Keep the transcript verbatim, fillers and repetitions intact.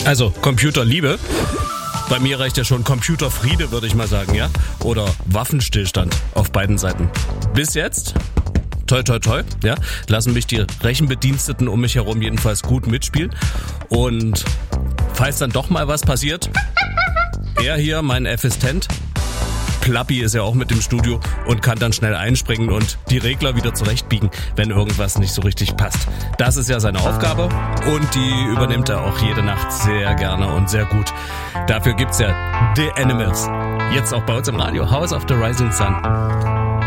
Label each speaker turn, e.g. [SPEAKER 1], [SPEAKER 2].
[SPEAKER 1] Also Computerliebe. Bei mir reicht ja schon Computerfriede, würde ich mal sagen, ja? Oder Waffenstillstand auf beiden Seiten. Bis jetzt, toi toi toi, ja, lassen mich die Rechenbediensteten um mich herum jedenfalls gut mitspielen. Und falls dann doch mal was passiert, er hier, mein Assistent, Plappi ist ja auch mit im Studio und kann dann schnell einspringen und die Regler wieder zurechtbiegen, wenn irgendwas nicht so richtig passt. Das ist ja seine Aufgabe und die übernimmt er auch jede Nacht sehr gerne und sehr gut. Dafür gibt's ja The Animals. Jetzt auch bei uns im Radio, House of the Rising Sun.